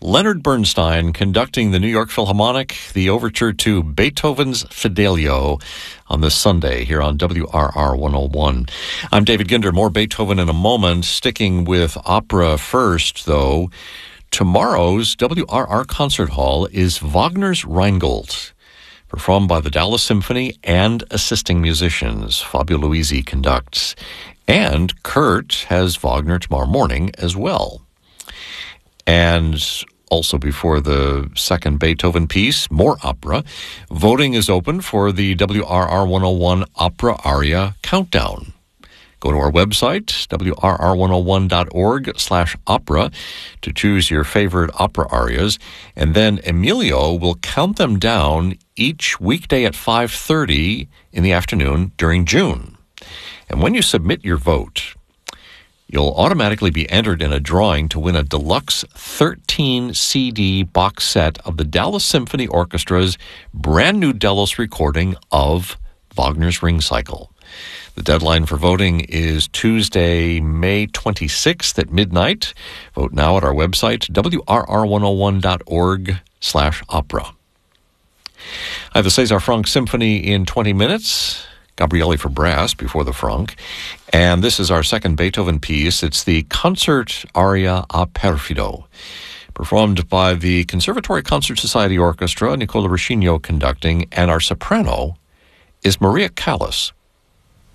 Leonard Bernstein conducting the New York Philharmonic, the overture to Beethoven's Fidelio on this Sunday here on WRR 101. I'm David Ginder. More Beethoven in a moment. Sticking with opera first, though, tomorrow's WRR Concert Hall is Wagner's Rheingold, performed by the Dallas Symphony and assisting musicians. Fabio Luisi conducts. And Kurt has Wagner tomorrow morning as well. And also before the second Beethoven piece, more opera. Voting is open for the WRR 101 Opera Aria Countdown. Go to our website, wrr101.org/opera, to choose your favorite opera arias. And then Emilio will count them down each weekday at 5:30 in the afternoon during June. And when you submit your vote, you'll automatically be entered in a drawing to win a deluxe 13-CD box set of the Dallas Symphony Orchestra's brand new Delos recording of Wagner's Ring Cycle. The deadline for voting is Tuesday, May 26th at midnight. Vote now at our website, wrr101.org/opera. I have the César Franck Symphony in 20 minutes. Gabrieli for brass before the Franck. And this is our second Beethoven piece. It's the Concert Aria a Perfido, performed by the Conservatory Concert Society Orchestra, Nicola Ruscigno conducting, and our soprano is Maria Callas.